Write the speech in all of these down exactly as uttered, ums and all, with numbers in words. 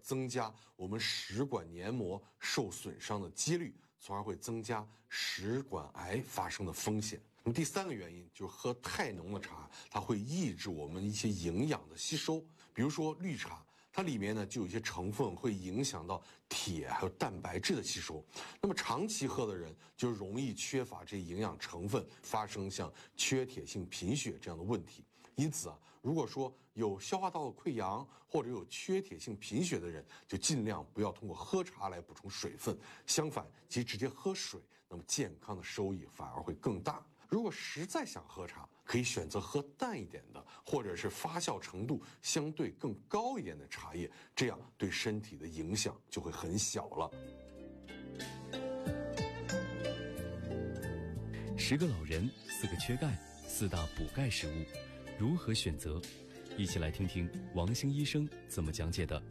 增加我们食管黏膜受损伤的几率，从而会增加食管癌发生的风险。那么第三个原因就是喝太浓的茶，它会抑制我们一些营养的吸收，比如说绿茶，它里面呢就有一些成分会影响到铁还有蛋白质的吸收，那么长期喝的人就容易缺乏这营养成分，发生像缺铁性贫血这样的问题。因此啊，如果说有消化道的溃疡或者有缺铁性贫血的人，就尽量不要通过喝茶来补充水分，相反，其直接喝水，那么健康的收益反而会更大。如果实在想喝茶，可以选择喝淡一点的，或者是发酵程度相对更高一点的茶叶，这样对身体的影响就会很小了。 十个老人，四个缺钙，四大补钙食物，如何选择？一起来听听王兴医生怎么讲解的。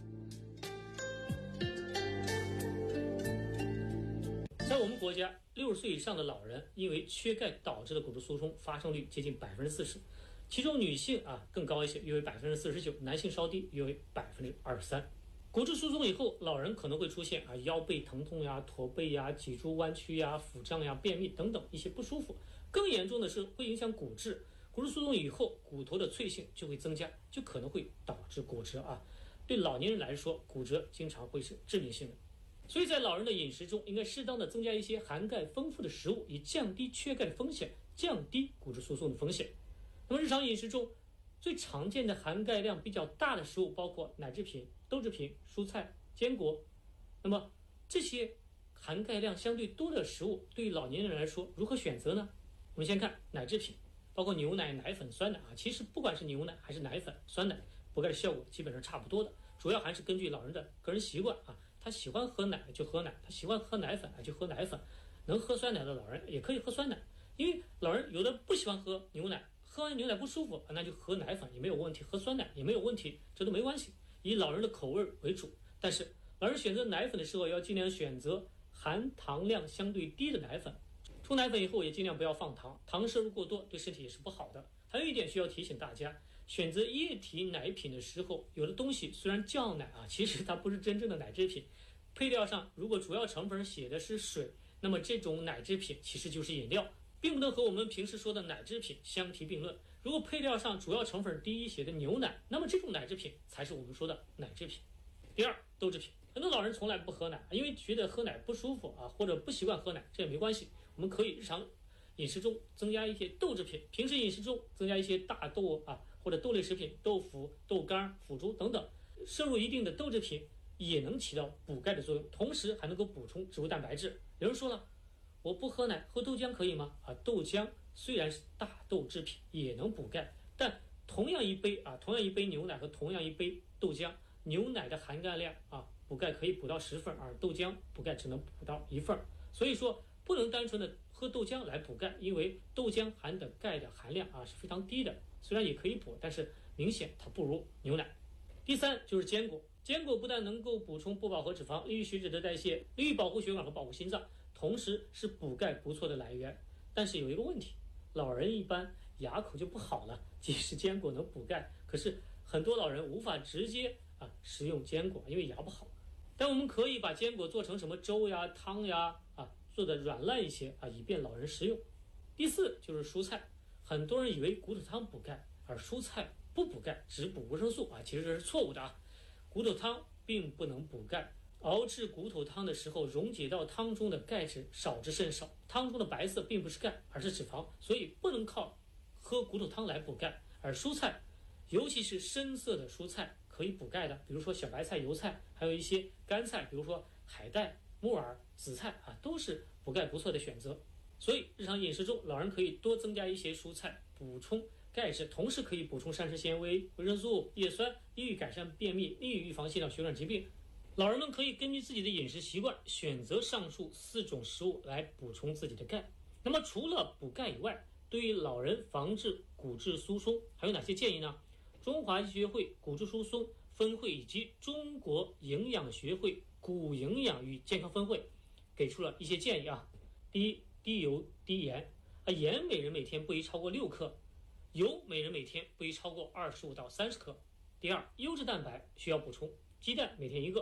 在我们国家，六十岁以上的老人因为缺钙导致的骨质疏松发生率接近百分之四十，其中女性啊更高一些，约为百分之四十九；男性稍低，约为百分之二十三。骨质疏松以后，老人可能会出现啊腰背疼痛呀、驼背呀、脊柱弯曲呀、腹胀呀、便秘等等一些不舒服。更严重的是会影响骨质，骨质疏松以后，骨头的脆性就会增加，就可能会导致骨折啊。对老年人来说，骨折经常会是致命性的。所以在老人的饮食中，应该适当的增加一些含钙丰富的食物，以降低缺钙的风险，降低骨质疏松的风险。那么日常饮食中最常见的含钙量比较大的食物包括奶制品、豆制品、蔬菜、坚果。那么这些含钙量相对多的食物，对于老年人来说如何选择呢？我们先看奶制品，包括牛奶、奶粉、酸奶啊。其实不管是牛奶还是奶粉、酸奶，补钙的效果基本上差不多的，主要还是根据老人的个人习惯啊。他喜欢喝奶就喝奶，他喜欢喝奶粉就喝奶粉，能喝酸奶的老人也可以喝酸奶。因为老人有的不喜欢喝牛奶，喝完牛奶不舒服，那就喝奶粉也没有问题，喝酸奶也没有问题，这都没关系，以老人的口味为主。但是老人选择奶粉的时候，要尽量选择含糖量相对低的奶粉。冲奶粉以后也尽量不要放糖，糖摄入过多对身体也是不好的。还有一点需要提醒大家，选择液体奶品的时候，有的东西虽然叫奶啊，其实它不是真正的奶制品。配料上如果主要成分写的是水，那么这种奶制品其实就是饮料，并不能和我们平时说的奶制品相提并论。如果配料上主要成分第一写的牛奶，那么这种奶制品才是我们说的奶制品。第二，豆制品。很多老人从来不喝奶，因为觉得喝奶不舒服啊，或者不习惯喝奶，这也没关系。我们可以日常饮食中增加一些豆制品，平时饮食中增加一些大豆啊，或者豆类食品，豆腐、豆干、腐竹等等，摄入一定的豆制品也能起到补钙的作用，同时还能够补充植物蛋白质。有人说了，我不喝奶，喝豆浆可以吗？啊，豆浆虽然是大豆制品，也能补钙，但同样一杯啊，同样一杯牛奶和同样一杯豆浆，牛奶的含钙量啊，补钙可以补到十份，而豆浆补钙只能补到一份。所以说不能单纯的喝豆浆来补钙，因为豆浆含的钙的含量啊是非常低的，虽然也可以补，但是明显它不如牛奶。第三就是坚果，坚果不但能够补充不饱和脂肪，利于血脂的代谢，利于保护血管和保护心脏，同时是补钙不错的来源。但是有一个问题，老人一般牙口就不好了，即使坚果能补钙，可是很多老人无法直接啊食用坚果，因为牙不好。但我们可以把坚果做成什么粥呀、汤呀啊，做的软烂一些啊，以便老人食用。第四就是蔬菜，很多人以为骨头汤补钙，而蔬菜不补钙，只补维生素啊，其实这是错误的啊。骨头汤并不能补钙，熬制骨头汤的时候，溶解到汤中的钙质少之甚少，汤中的白色并不是钙，而是脂肪，所以不能靠喝骨头汤来补钙。而蔬菜，尤其是深色的蔬菜可以补钙的，比如说小白菜、油菜，还有一些干菜，比如说海带、木耳、紫菜啊，都是补钙不错的选择。所以日常饮食中，老人可以多增加一些蔬菜，补充钙质，同时可以补充膳食纤维、维生素、叶酸，利于改善便秘，利于预防心脑血管疾病。老人们可以根据自己的饮食习惯，选择上述四种食物来补充自己的钙。那么除了补钙以外，对于老人防治骨质疏松还有哪些建议呢？中华医学会骨质疏松分会以及中国营养学会骨营养与健康分会给出了一些建议啊。第一，低油低盐啊，盐每人每天不宜超过六克，油每人每天不宜超过二十五到三十克。第二，优质蛋白需要补充，鸡蛋每天一个，